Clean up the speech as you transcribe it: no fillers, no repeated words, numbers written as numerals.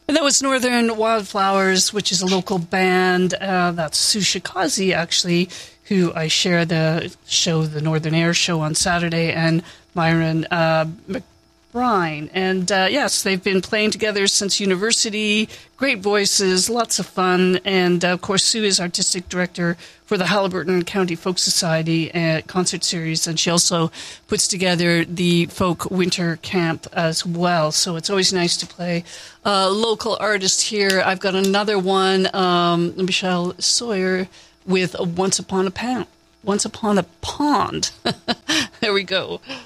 And that was Northern Wildflowers, which is a local band. That's Sue Shikazi, actually, who I share the show, the Northern Air show on Saturday, and Myron McBride. And yes, they've been playing together since university. Great voices, lots of fun. And of course, Sue is artistic director for the Haliburton County Folk Society concert series, and she also puts together the folk winter camp as well. So it's always nice to play local artists here. I've got another one, Michelle Sawyer with Once Upon a Pond. There we go.